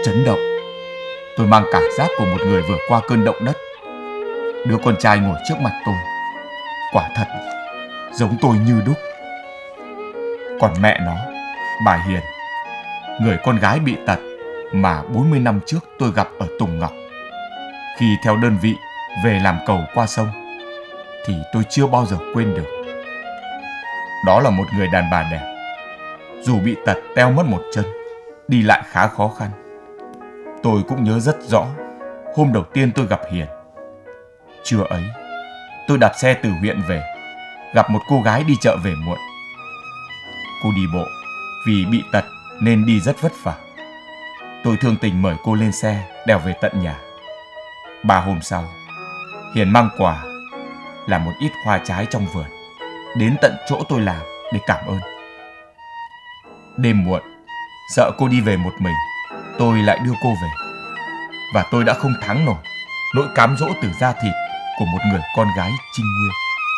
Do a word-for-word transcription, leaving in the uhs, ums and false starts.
chấn động. Tôi mang cảm giác của một người vừa qua cơn động đất. Đứa con trai ngồi trước mặt tôi, quả thật giống tôi như đúc. Còn mẹ nó, bà Hiền, người con gái bị tật mà bốn mươi năm trước tôi gặp ở Tùng Ngọc khi theo đơn vị về làm cầu qua sông, thì tôi chưa bao giờ quên được. Đó là một người đàn bà đẹp, dù bị tật teo mất một chân, đi lại khá khó khăn. Tôi cũng nhớ rất rõ hôm đầu tiên tôi gặp Hiền. Trưa ấy, tôi đạp xe từ huyện về, gặp một cô gái đi chợ về muộn. Cô đi bộ vì bị tật nên đi rất vất vả. Tôi thương tình mời cô lên xe đèo về tận nhà. Ba hôm sau, Hiền mang quà là một ít hoa trái trong vườn đến tận chỗ tôi làm để cảm ơn. Đêm muộn, sợ cô đi về một mình, tôi lại đưa cô về. Và tôi đã không thắng nổi nỗi cám dỗ từ da thịt của một người con gái trinh nguyên.